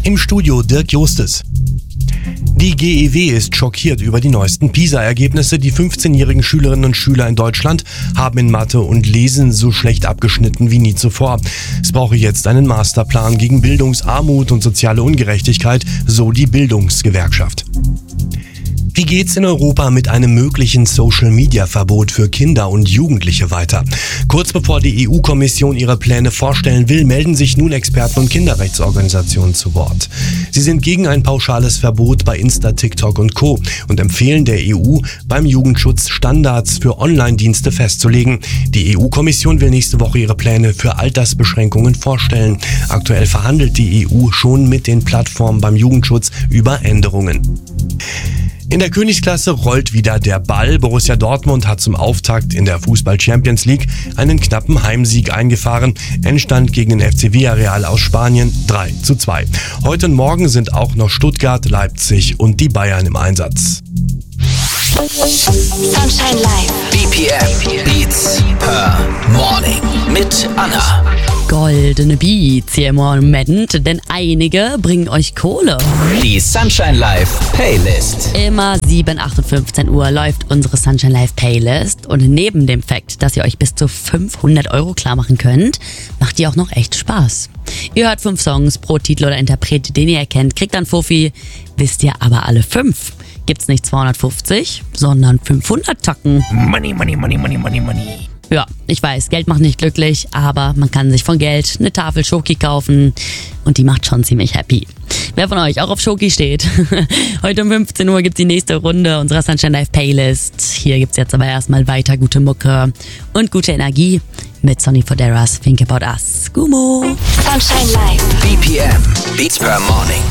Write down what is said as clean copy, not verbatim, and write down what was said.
Im Studio Dirk Justes. Die GEW ist schockiert über die neuesten PISA-Ergebnisse. Die 15-jährigen Schülerinnen und Schüler in Deutschland haben in Mathe und Lesen so schlecht abgeschnitten wie nie zuvor. Es brauche jetzt einen Masterplan gegen Bildungsarmut und soziale Ungerechtigkeit, so die Bildungsgewerkschaft. Wie geht's in Europa mit einem möglichen Social-Media-Verbot für Kinder und Jugendliche weiter? Kurz bevor die EU-Kommission ihre Pläne vorstellen will, melden sich nun Experten und Kinderrechtsorganisationen zu Wort. Sie sind gegen ein pauschales Verbot bei Insta, TikTok und Co. und empfehlen der EU, beim Jugendschutz Standards für Online-Dienste festzulegen. Die EU-Kommission will nächste Woche ihre Pläne für Altersbeschränkungen vorstellen. Aktuell verhandelt die EU schon mit den Plattformen beim Jugendschutz über Änderungen. In der Königsklasse rollt wieder der Ball. Borussia Dortmund hat zum Auftakt in der Fußball-Champions League einen knappen Heimsieg eingefahren. Endstand gegen den FC Villarreal aus Spanien 3:2. Heute und morgen sind auch noch Stuttgart, Leipzig und die Bayern im Einsatz. Sunshine Live. BPM Beats per Morning mit Anna. Goldene Beats hier im Moment, denn einige bringen euch Kohle. Die Sunshine Live Playlist. Immer 7, 8 und 15 Uhr läuft unsere Sunshine Live Playlist und neben dem Fakt, dass ihr euch bis zu 500 € klar machen könnt, macht die auch noch echt Spaß. Ihr hört 5 Songs pro Titel oder Interpret, den ihr erkennt, kriegt dann Fuffi, wisst ihr aber alle 5. Gibt's nicht 250, sondern 500 Tacken. Money, money, money, money, money, money. Ja, ich weiß, Geld macht nicht glücklich, aber man kann sich von Geld eine Tafel Schoki kaufen und die macht schon ziemlich happy. Wer von euch auch auf Schoki steht? Heute um 15 Uhr gibt's die nächste Runde unserer Sunshine Live Playlist. Hier gibt's jetzt aber erstmal weiter gute Mucke und gute Energie mit Sonny Foderas Think About Us. Gumo! Sunshine Live. BPM Beats per Morning.